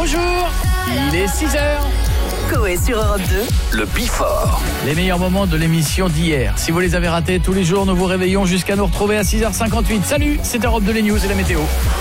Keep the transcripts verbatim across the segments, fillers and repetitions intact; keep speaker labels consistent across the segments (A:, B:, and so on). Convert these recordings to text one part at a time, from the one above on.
A: Bonjour, il est six heures.
B: Coé sur Europe deux.
C: Le Before.
A: Les meilleurs moments de l'émission d'hier. Si vous les avez ratés, tous les jours, nous vous réveillons jusqu'à nous retrouver à six heures cinquante-huit. Salut, c'est Europe deux, les news et la météo.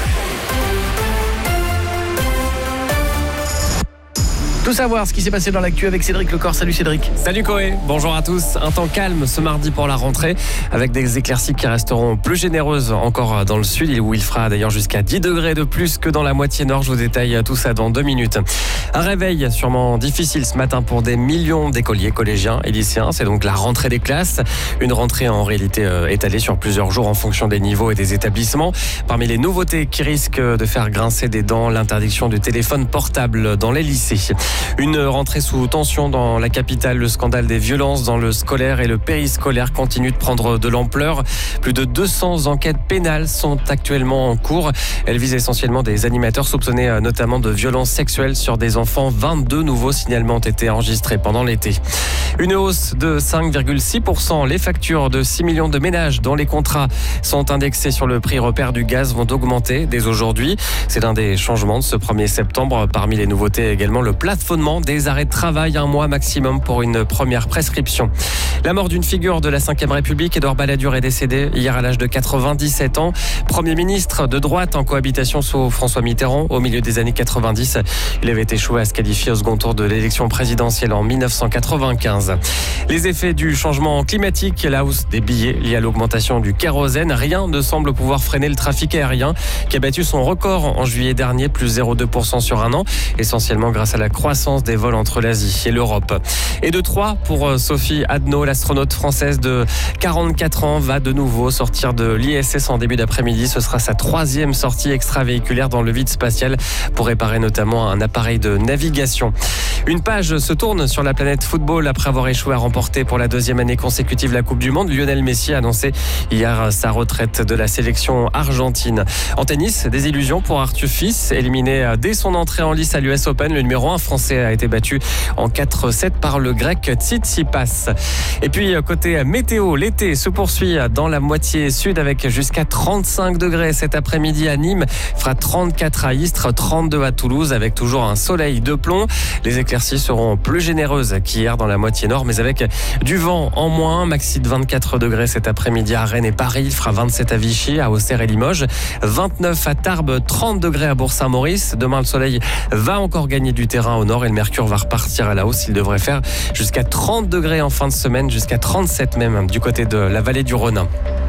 A: Tout savoir ce qui s'est passé dans l'actu avec Cédric Lecor. Salut Cédric.
D: Salut Coé, bonjour à tous. Un temps calme ce mardi pour la rentrée avec des éclaircies qui resteront plus généreuses encore dans le sud où il fera d'ailleurs jusqu'à dix degrés de plus que dans la moitié nord. Je vous détaille tout ça dans deux minutes. Un réveil sûrement difficile ce matin pour des millions d'écoliers, collégiens et lycéens. C'est donc la rentrée des classes. Une rentrée en réalité étalée sur plusieurs jours en fonction des niveaux et des établissements. Parmi les nouveautés qui risquent de faire grincer des dents, l'interdiction du téléphone portable dans les lycées. Une rentrée sous tension dans la capitale. Le scandale des violences dans le scolaire et le périscolaire continue de prendre de l'ampleur. Plus de deux cents enquêtes pénales sont actuellement en cours. Elles visent essentiellement des animateurs soupçonnés notamment de violences sexuelles sur des enfants. vingt-deux nouveaux signalements ont été enregistrés pendant l'été. Une hausse de cinq virgule six pour cent. Les factures de six millions de ménages dont les contrats sont indexés sur le prix repère du gaz vont augmenter dès aujourd'hui. C'est l'un des changements de ce premier septembre. Parmi les nouveautés également le plateforme des arrêts de travail, un mois maximum pour une première prescription. La mort d'une figure de la cinquième République, Édouard Balladur, est décédé hier à l'âge de quatre-vingt-dix-sept ans. Premier ministre de droite en cohabitation sous François Mitterrand au milieu des années quatre-vingt-dix. Il avait échoué à se qualifier au second tour de l'élection présidentielle en mille neuf cent quatre-vingt-quinze. Les effets du changement climatique, la hausse des billets liée à l'augmentation du kérosène. Rien ne semble pouvoir freiner le trafic aérien qui a battu son record en juillet dernier, plus zéro virgule deux pour cent sur un an, essentiellement grâce à la croissance des vols entre l'Asie et l'Europe. Et de trois pour Sophie Adno, l'astronaute française de quarante-quatre ans, va de nouveau sortir de l'I S S en début d'après-midi. Ce sera sa troisième sortie extravéhiculaire dans le vide spatial pour réparer notamment un appareil de navigation. Une page se tourne sur la planète football après avoir échoué à remporter pour la deuxième année consécutive la Coupe du Monde. Lionel Messi a annoncé hier sa retraite de la sélection argentine. En tennis, des illusions pour Arthur Fils, éliminé dès son entrée en lice à l'U S Open. Le numéro un français a été battu en quatre sept par le grec Tsitsipas. Et puis côté météo, l'été se poursuit dans la moitié sud avec jusqu'à trente-cinq degrés cet après-midi à Nîmes. Il fera trente-quatre à Istres, trente-deux à Toulouse avec toujours un soleil de plomb. Les éclaircies seront plus généreuses qu'hier dans la moitié nord mais avec du vent en moins. Maxi de vingt-quatre degrés cet après-midi à Rennes et Paris. Il fera vingt-sept à Vichy, à Auxerre et Limoges. vingt-neuf à Tarbes, trente degrés à Bourg-Saint-Maurice. Demain, le soleil va encore gagner du terrain au nord et le mercure va repartir à la hausse. Il devrait faire jusqu'à trente degrés en fin de semaine, jusqu'à trente-sept même du côté de la vallée du Rhône.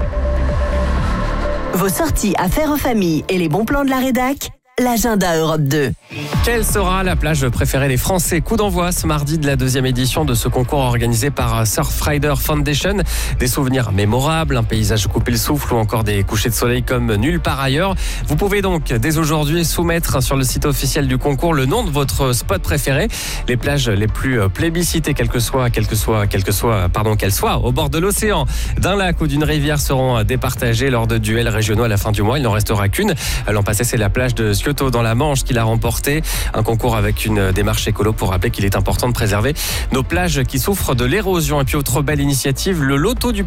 B: Vos sorties affaires en famille et les bons plans de la rédac, l'agenda Europe deux.
D: Quelle sera la plage préférée des Français? Coup d'envoi ce mardi de la deuxième édition de ce concours organisé par Surfrider Foundation. Des souvenirs mémorables, un paysage coupé le souffle ou encore des couchers de soleil comme nulle part ailleurs. Vous pouvez donc dès aujourd'hui soumettre sur le site officiel du concours le nom de votre spot préféré. Les plages les plus plébiscitées, quelles que soient, quelles que soient, quelles que soient, pardon, qu'elles soient, au bord de l'océan, d'un lac ou d'une rivière seront départagées lors de duels régionaux à la fin du mois. Il n'en restera qu'une. L'an passé, c'est la plage de Scioto dans la Manche qui l'a remporté. Un concours avec une démarche écolo pour rappeler qu'il est important de préserver nos plages qui souffrent de l'érosion. Et puis autre belle initiative, le loto du